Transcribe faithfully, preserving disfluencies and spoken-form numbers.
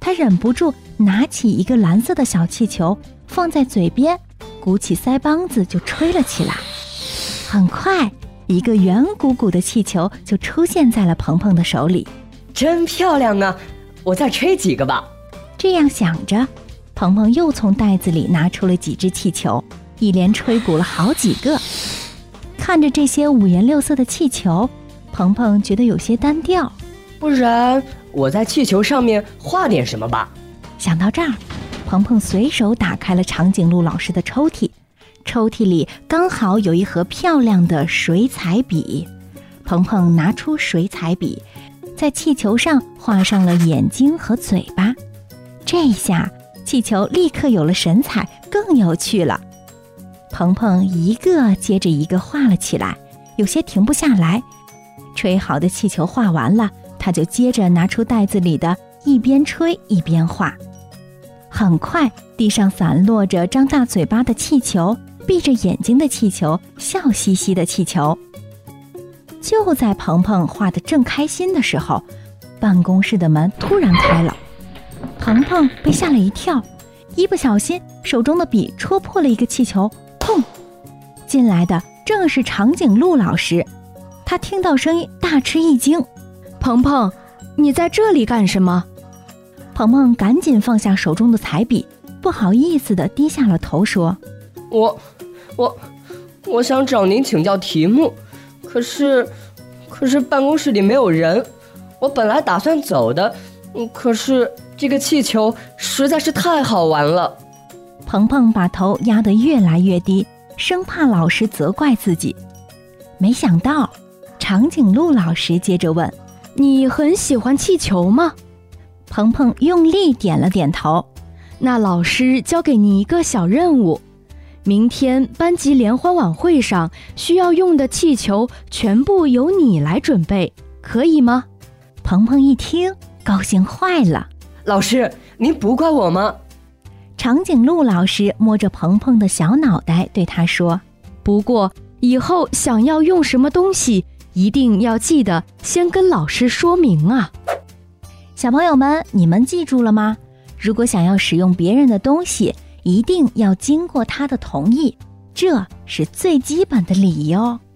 他忍不住拿起一个蓝色的小气球放在嘴边，鼓起腮帮子就吹了起来。很快，一个圆鼓鼓的气球就出现在了鹏鹏的手里。 真漂亮啊，我再吹几个吧。 这样想着，鹏鹏又从袋子里拿出了几只气球，一连吹鼓了好几个。看着这些五颜六色的气球，鹏鹏觉得有些单调。 不然我在气球上面画点什么吧。 想到这儿，鹏鹏随手打开了长颈鹿老师的抽屉，抽屉里刚好有一盒漂亮的水彩笔。鹏鹏拿出水彩笔，在气球上画上了眼睛和嘴巴。这下气球立刻有了神采，更有趣了。鹏鹏一个接着一个画了起来，有些停不下来。吹好的气球画完了，他就接着拿出袋子里的，一边吹一边画。很快，地上散落着张大嘴巴的气球，闭着眼睛的气球，笑嘻嘻的气球。就在鹏鹏画得正开心的时候，办公室的门突然开了。鹏鹏被吓了一跳，一不小心手中的笔戳破了一个气球，砰！进来的正是长颈鹿老师。他听到声音大吃一惊。 鹏鹏，你在这里干什么？ 鹏鹏赶紧放下手中的彩笔，不好意思地低下了头说： 我我我想找您请教题目，可是可是办公室里没有人，我本来打算走的，可是这个气球实在是太好玩了。 鹏鹏把头压得越来越低，生怕老师责怪自己。没想到长颈鹿老师接着问： 你很喜欢气球吗？ 鹏鹏用力点了点头。 那老师交给你一个小任务，明天班级联欢晚会上需要用的气球全部由你来准备，可以吗？ 鹏鹏一听高兴坏了。 老师，您不怪我吗？ 长颈鹿老师摸着鹏鹏的小脑袋对他说： 不过以后想要用什么东西，一定要记得先跟老师说明啊。 小朋友们，你们记住了吗？如果想要使用别人的东西，一定要经过他的同意，这是最基本的礼仪哦。